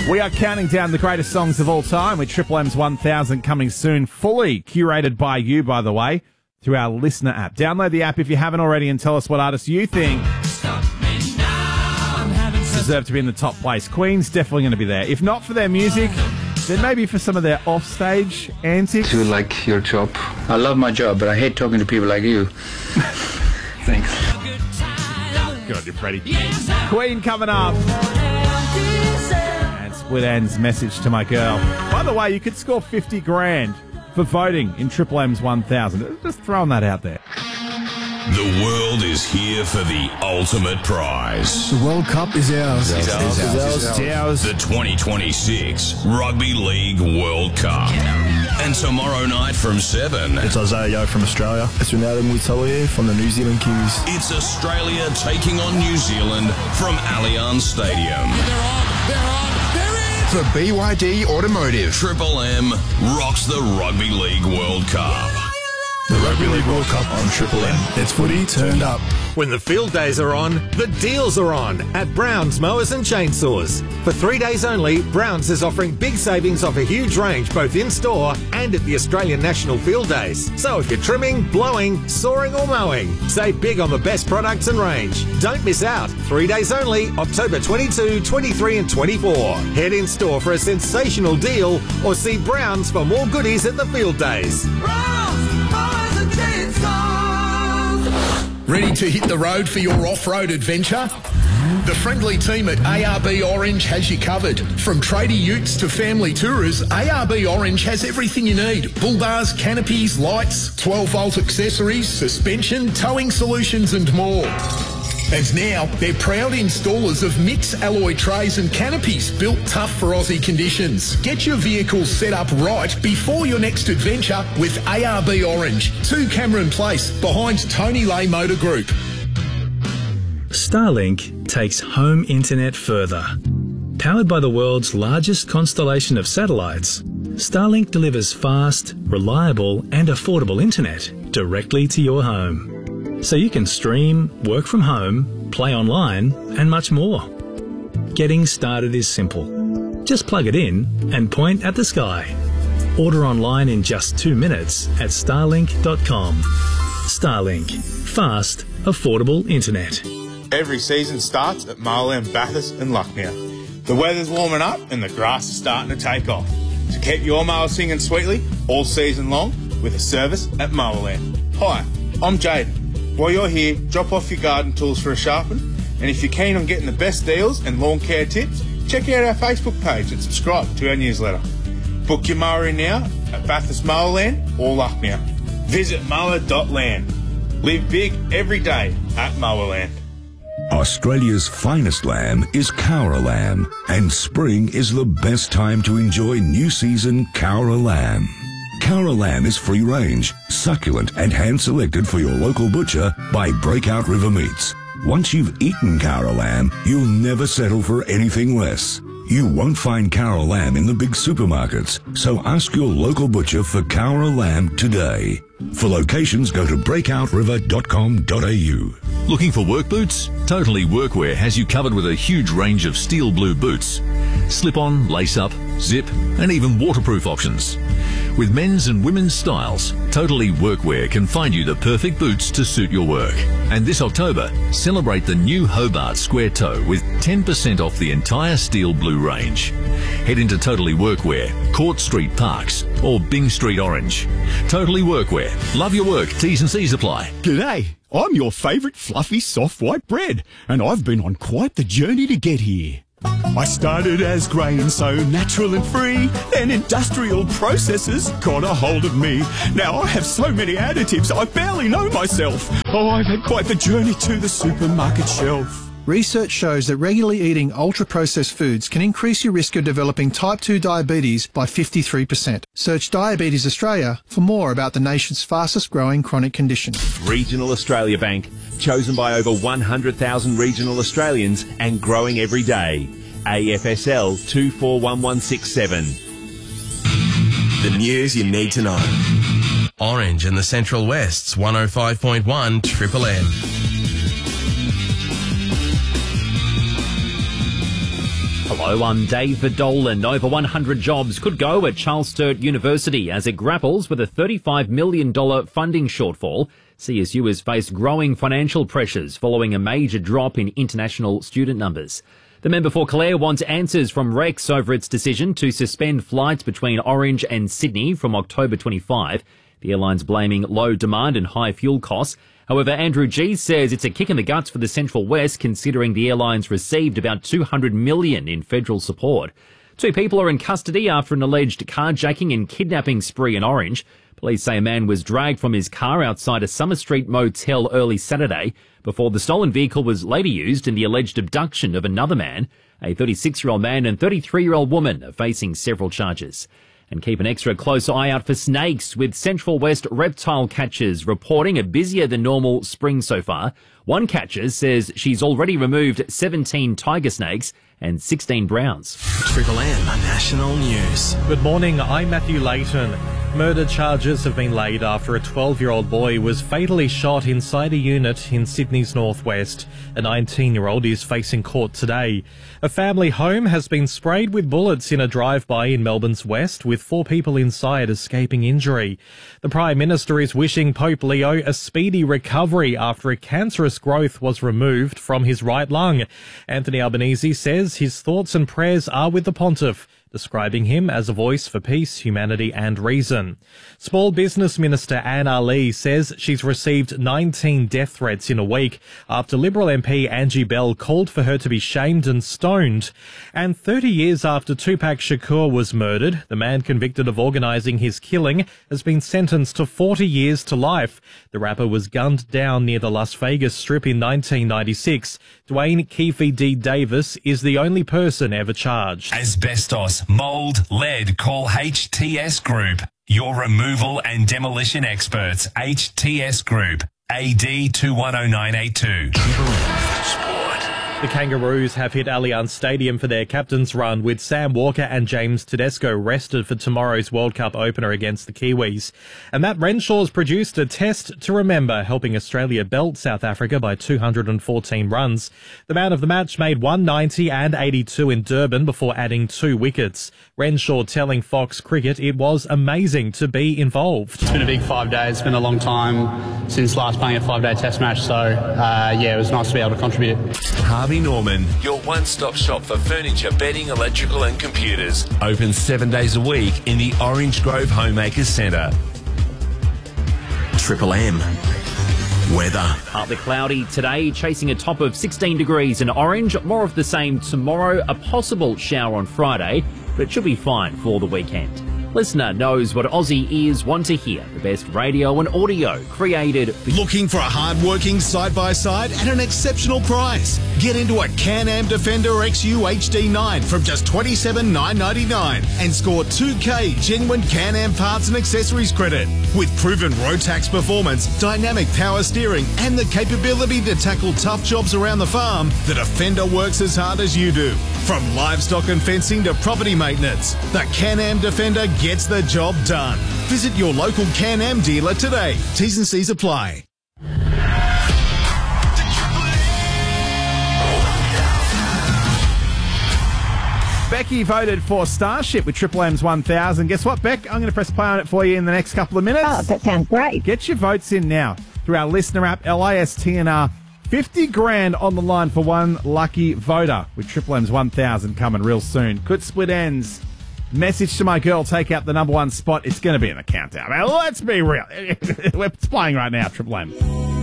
We are counting down the greatest songs of all time with Triple M's 1000 coming soon, fully curated by you, by the way, through our listener app. Download the app if you haven't already and tell us what artists you think deserve to be in the top place. Queen's definitely going to be there. If not for their music, then maybe for some of their offstage antics. Do you like your job? I love my job, but I hate talking to people like you. Thanks. Good on you, Freddie. Queen coming up. And Split End's message to my girl. By the way, you could score 50 grand for voting in Triple M's 1000. Just throwing that out there. The world is here for the ultimate prize. The World Cup is ours. It's ours. The 2026 Rugby League World Cup. And tomorrow night from 7. It's Isaiah Yeo from Australia. It's Ronaldo Mutoye from the New Zealand Kiwis. It's Australia taking on New Zealand from Allianz Stadium. For BYD Automotive. Triple M rocks the Rugby League World Cup. The Rugby League World Cup on Triple M. It's footy turned up. When the field days are on, the deals are on at Brown's Mowers and Chainsaws. For 3 days only, Brown's is offering big savings off a huge range both in-store and at the Australian National Field Days. So if you're trimming, blowing, sawing or mowing, save big on the best products and range. Don't miss out. 3 days only, October 22, 23 and 24. Head in-store for a sensational deal or see Brown's for more goodies at the field days. Ready to hit the road for your off-road adventure? The friendly team at ARB Orange has you covered. From tradie utes to family tourers, ARB Orange has everything you need. Bull bars, canopies, lights, 12-volt accessories, suspension, towing solutions and more. And now, they're proud installers of Mix alloy trays and canopies built tough for Aussie conditions. Get your vehicle set up right before your next adventure with ARB Orange. 2 Cameron Place, behind Tony Lay Motor Group. Starlink takes home internet further. Powered by the world's largest constellation of satellites, Starlink delivers fast, reliable and affordable internet directly to your home. So you can stream, work from home, play online, and much more. Getting started is simple. Just plug it in and point at the sky. Order online in just 2 minutes at starlink.com. Starlink. Fast, affordable internet. Every season starts at Marland, Bathurst and Lucknow. The weather's warming up and the grass is starting to take off. So keep your mower singing sweetly all season long with a service at Mowerland. Hi, I'm Jaden. While you're here, drop off your garden tools for a sharpen, and if you're keen on getting the best deals and lawn care tips, check out our Facebook page and subscribe to our newsletter. Book your mower in now at Bathurst Mowerland or Lucknow. Visit mower.land. Live big every day at Mowerland. Australia's finest lamb is Cowra lamb, and spring is the best time to enjoy new season Cowra lamb. Cowra lamb is free range, succulent and hand selected for your local butcher by Breakout River Meats. Once you've eaten Cowra lamb, you'll never settle for anything less. You won't find Cowra lamb in the big supermarkets, so ask your local butcher for Cowra lamb today. For locations, go to breakountriver.com.au. Looking for work boots? Totally Workwear has you covered with a huge range of steel blue boots. Slip-on, lace-up, zip, and even waterproof options. With men's and women's styles, Totally Workwear can find you the perfect boots to suit your work. And this October, celebrate the new Hobart Square Toe with 10% off the entire steel blue range. Head into Totally Workwear, Court Street Parks, or Bing Street Orange. Totally Workwear. Love your work. T's and C's apply. G'day. I'm your favourite fluffy soft white bread, and I've been on quite the journey to get here. I started as grain, so natural and free. Then industrial processes got a hold of me. Now I have so many additives, I barely know myself. Oh, I've had quite the journey to the supermarket shelf. Research shows that regularly eating ultra-processed foods can increase your risk of developing type 2 diabetes by 53%. Search Diabetes Australia for more about the nation's fastest growing chronic condition. Regional Australia Bank, chosen by over 100,000 regional Australians and growing every day. AFSL 241167. The news you need to know. Orange in the Central West's 105.1 Triple M. Hello, I'm David Dolan. Over 100 jobs could go at Charles Sturt University as it grapples with a $35 million funding shortfall. CSU has faced growing financial pressures following a major drop in international student numbers. The member for Clare wants answers from Rex over its decision to suspend flights between Orange and Sydney from October 25. The airline's blaming low demand and high fuel costs. However, Andrew G says it's a kick in the guts for the Central West, considering the airlines received about $200 million in federal support. 2 people are in custody after an alleged carjacking and kidnapping spree in Orange. Police say a man was dragged from his car outside a Summer Street motel early Saturday before the stolen vehicle was later used in the alleged abduction of another man. A 36-year-old man and 33-year-old woman are facing several charges. And keep an extra close eye out for snakes, with Central West reptile catchers reporting a busier than normal spring so far. One catcher says she's already removed 17 tiger snakes and 16 browns. Triple M National News. Good morning, I'm Matthew Layton. Murder charges have been laid after a 12-year-old boy was fatally shot inside a unit in Sydney's northwest. A 19-year-old is facing court today. A family home has been sprayed with bullets in a drive-by in Melbourne's west, with 4 people inside escaping injury. The Prime Minister is wishing Pope Leo a speedy recovery after a cancerous growth was removed from his right lung. Anthony Albanese says his thoughts and prayers are with the Pontiff, describing him as a voice for peace, humanity and reason. Small Business Minister Anne Ali says she's received 19 death threats in a week after Liberal MP Angie Bell called for her to be shamed and stoned. And 30 years after Tupac Shakur was murdered, the man convicted of organising his killing has been sentenced to 40 years to life. The rapper was gunned down near the Las Vegas Strip in 1996. Dwayne Keefe D. Davis is the only person ever charged. Asbestos, mould, lead, call HTS Group. Your removal and demolition experts. HTS Group. AD 210982. The Kangaroos have hit Allianz Stadium for their captain's run, with Sam Walker and James Tedesco rested for tomorrow's World Cup opener against the Kiwis. And Matt Renshaw's produced a test to remember, helping Australia belt South Africa by 214 runs. The man of the match made 190 and 82 in Durban before adding 2 wickets. Renshaw telling Fox Cricket it was amazing to be involved. It's been a big 5 days. It's been a long time since last playing a 5-day test match, so it was nice to be able to contribute. Harvey Norman, your one-stop shop for furniture, bedding, electrical and computers. Open 7 days a week in the Orange Grove Homemakers Centre. Triple M. Weather. Partly cloudy today, chasing a top of 16 degrees in Orange. More of the same tomorrow, a possible shower on Friday, but it should be fine for the weekend. Listener knows what Aussie ears want to hear. The best radio and audio created for you. Looking for a hard-working side-by-side at an exceptional price? Get into a Can-Am Defender XU HD9 from just $27,999 and score 2K genuine Can-Am parts and accessories credit. With proven Rotax performance, dynamic power steering and the capability to tackle tough jobs around the farm, the Defender works as hard as you do. From livestock and fencing to property maintenance, the Can-Am Defender gets the job done. Visit your local Can-Am dealer today. T's and C's apply. Becky voted for Starship with Triple M's 1000. Guess what, Beck? I'm going to press play on it for you in the next couple of minutes. Oh, that sounds great. Get your votes in now through our listener app, LISTNR. 50 grand on the line for one lucky voter with Triple M's 1000 coming real soon. Could split ends. Message to my girl, take out the number 1 spot. It's going to be in the countdown. Now, let's be real. It's playing right now, Triple M.